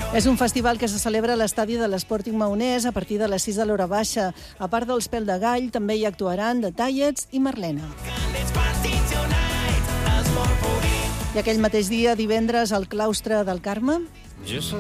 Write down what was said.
És un festival que se celebra a l'estadi de l'Sporting Maonès a partir de les 6 de l'hora baixa. A part dels Pèl de Gall, també hi actuaran The Tallets i Marlena. I aquell mateix dia, divendres, al claustre del Carme.